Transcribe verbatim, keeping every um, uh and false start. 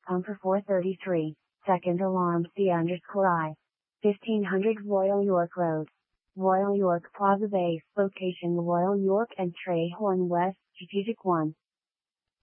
Pumper four thirty-three, second alarm C underscore I. fifteen hundred Royal York Road. Royal York Plaza Base. Location Royal York and Trehorn West, Strategic one.